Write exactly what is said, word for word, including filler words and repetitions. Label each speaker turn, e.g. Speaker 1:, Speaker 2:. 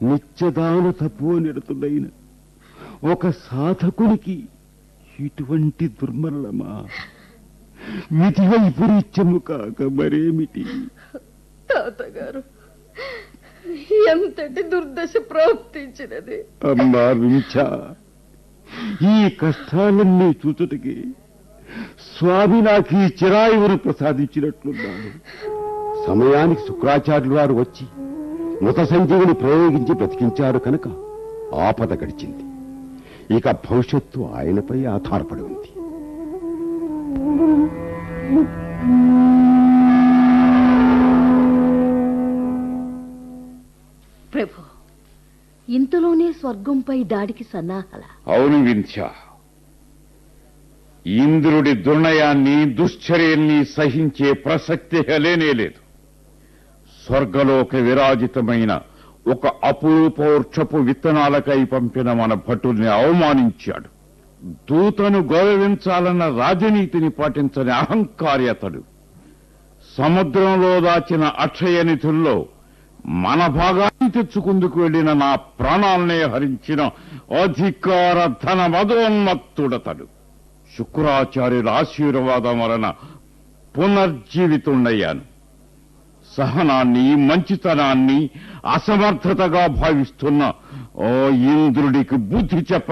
Speaker 1: నిత్యదాన తపోనిరతుడైన ఒక సాధకునికి ఇటువంటి దుర్మరణమా? విధి వైపరీత్యము కాక మరేమిటి?
Speaker 2: తాతగారు, ఎంతటి దుర్దశ ప్రవర్తించినది.
Speaker 1: అమ్మా వింఛా, ఈ కష్టాలన్నీ చూచుటకి స్వామి నాకు ఈ చిరాయువును ప్రసాదించినట్లున్నాడు. సమయానికి శుక్రాచార్యులు వారు వచ్చి మృత సంజీవిని ప్రయోగించి బ్రతికించారు కనుక ఆపద గడిచింది. ఇక భవిష్యత్తు ఆయనపై ఆధారపడి ఉంది.
Speaker 2: ప్రభు, ఇంతలోనే స్వర్గంపై దాడికి సన్నాహల?
Speaker 3: అవును వింధ్య, ఇంద్రుడి దుర్నయాన్ని దుశ్చర్యల్ని సహించే ప్రసక్తి లేనేలేదు. స్వర్గలోక విరాజితమైన ఒక అపూర్వోక్షపు విత్తనాలకై పంపిన మన భటుల్ని అవమానించాడు. దూతను గౌరవించాలన్న రాజనీతిని పాటించని అహంకారి అతడు. సముద్రంలో దాచిన అక్షయ నిధుల్లో మన భాగాన్ని తెచ్చుకుందుకు వెళ్లిన నా ప్రాణాలనే హరించిన అధికార ధన మదోన్మత్తుడతడు. శుక్రాచార్యుల ఆశీర్వాదం వలన పునర్జీవితుడయ్యాను. సహనాన్ని, మంచితనాన్ని అసమర్థతగా భావిస్తున్న ఆ ఇంద్రుడికి బుద్ధి చెప్ప